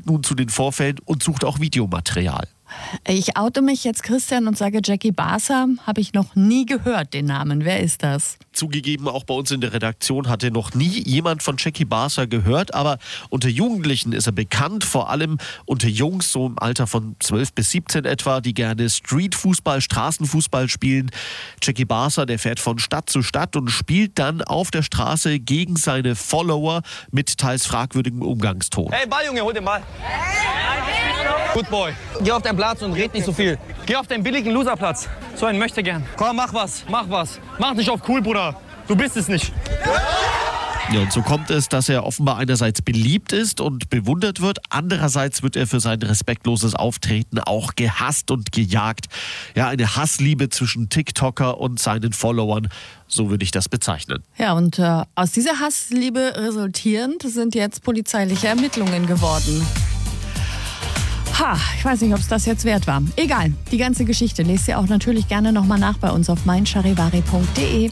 ermittelt nun zu den Vorfällen und sucht auch Videomaterial. Ich oute mich jetzt, Christian, und sage, Jackie Barser habe ich noch nie gehört, den Namen. Wer ist das? Zugegeben, auch bei uns in der Redaktion hatte noch nie jemand von Jackie Barser gehört, aber unter Jugendlichen ist er bekannt, vor allem unter Jungs, so im Alter von 12 bis 17 etwa, die gerne Streetfußball, Straßenfußball spielen. Jackie Barser, der fährt von Stadt zu Stadt und spielt dann auf der Straße gegen seine Follower mit teils fragwürdigem Umgangston. Hey, Balljunge, hol den Ball. Good boy. Geh auf deinen Platz und red nicht so viel. Geh auf deinen billigen Loserplatz. So einen möchte gern. Komm, mach was, mach was. Mach nicht auf cool, Bruder. Du bist es nicht. Ja, und so kommt es, dass er offenbar einerseits beliebt ist und bewundert wird, andererseits wird er für sein respektloses Auftreten auch gehasst und gejagt. Ja, eine Hassliebe zwischen TikToker und seinen Followern, so würde ich das bezeichnen. Ja, und aus dieser Hassliebe resultierend sind jetzt polizeiliche Ermittlungen geworden. Ich weiß nicht, ob es das jetzt wert war. Egal, die ganze Geschichte lest ihr auch natürlich gerne nochmal nach bei uns auf meincharivari.de.